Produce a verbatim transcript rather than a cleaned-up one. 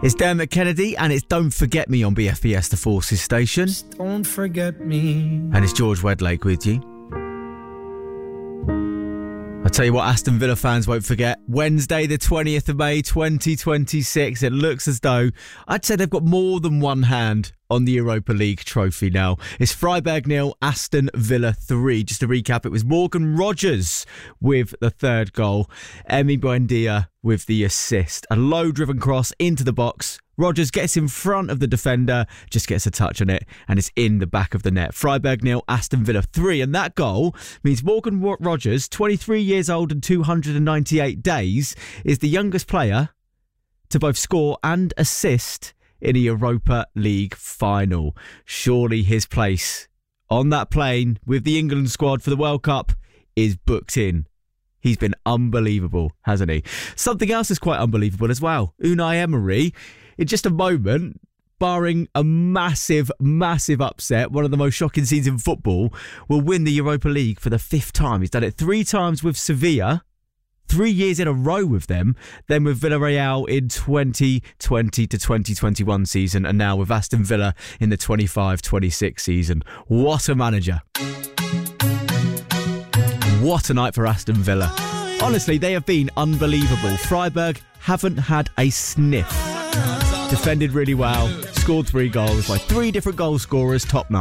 It's Dermot Kennedy and it's Don't Forget Me on B F B S The Forces station. Just don't forget me. And it's George Wedlake with you. I'll tell you what Aston Villa fans won't forget. Wednesday the twentieth of May twenty twenty-six. It looks as though I'd say they've got more than one hand on the Europa League trophy now. It's Freiburg nil, Aston Villa three. Just to recap, it was Morgan Rogers with the third goal. Emi Buendia with the assist. A low-driven cross into the box. Rogers gets in front of the defender, just gets a touch on it, and it's in the back of the net. Freiburg nil, Aston Villa three. And that goal means Morgan Rogers, twenty-three years old and two hundred ninety-eight days, is the youngest player to both score and assist in a Europa League final. Surely his place on that plane with the England squad for the World Cup is booked in. He's been unbelievable, hasn't he? Something else is quite unbelievable as well. Unai Emery, in just a moment, barring a massive, massive upset, one of the most shocking scenes in football, will win the Europa League for the fifth time. He's done it three times with Sevilla, three years in a row with them, then with Villarreal in twenty twenty to twenty twenty-one season, and now with Aston Villa in the twenty-five twenty-six season. What a manager. What a night for Aston Villa. Honestly, they have been unbelievable. Freiburg haven't had a sniff. Defended really well, scored three goals by three different goal scorers, top notch.